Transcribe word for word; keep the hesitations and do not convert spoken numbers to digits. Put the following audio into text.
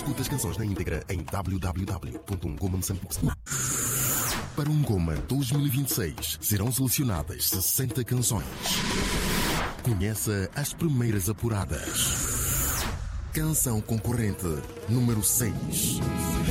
Escuta as canções na íntegra em w w w ponto um goma moçambique ponto com. Para um Goma dois mil e vinte e seis serão selecionadas sessenta canções. Conheça as primeiras apuradas. Canção concorrente número seis.